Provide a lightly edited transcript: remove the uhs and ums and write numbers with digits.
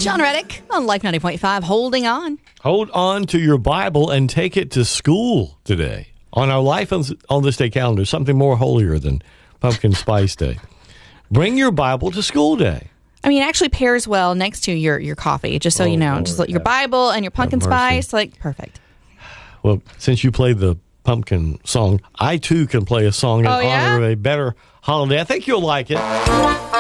John Reddick on Life 90.5, holding on. Hold on to your Bible and take it to school today. On our Life on This Day calendar, something more holier than Pumpkin Spice Day. Bring your Bible to school day. I mean, it actually pairs well next to your coffee, just so you know. Lord, just your Bible and your pumpkin spice, like, perfect. Well, since you played the pumpkin song, I too can play a song in honor of a better holiday. I think you'll like it.